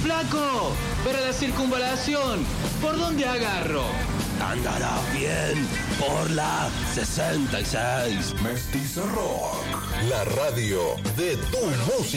Flaco, para la circunvalación, ¿por dónde agarro? Andará bien por la 66. Mestiza Rock, la radio de tu música.